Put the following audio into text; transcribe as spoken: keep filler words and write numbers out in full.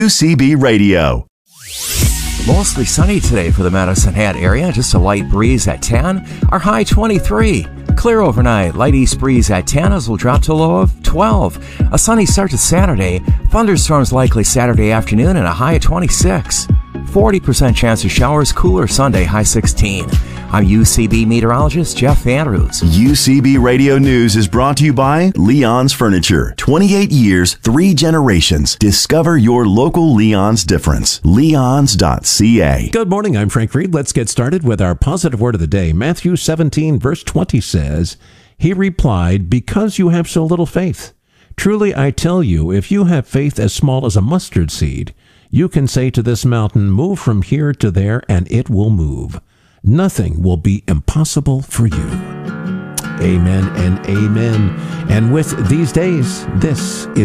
U C B Radio. Mostly sunny today for the Medicine Hat area. Just a light breeze at ten. Our high twenty-three. Clear overnight. Light east breeze at ten as we'll drop to a low of twelve. A sunny start to Saturday. Thunderstorms likely Saturday afternoon and a high of twenty-six. forty percent chance of showers. Cooler Sunday, high sixteen. I'm U C B meteorologist Jeff Andrews. U C B Radio News is brought to you by Leon's Furniture. twenty-eight years, three generations. Discover your local Leon's difference. leons dot c a. Good morning, I'm Frank Reed. Let's get started with our positive word of the day. Matthew seventeen, verse twenty says, He replied, Because you have so little faith. Truly I tell you, if you have faith as small as a mustard seed, you can say to this mountain, Move from here to there, and it will move. Nothing will be impossible for you. Amen and amen. And with these days, this is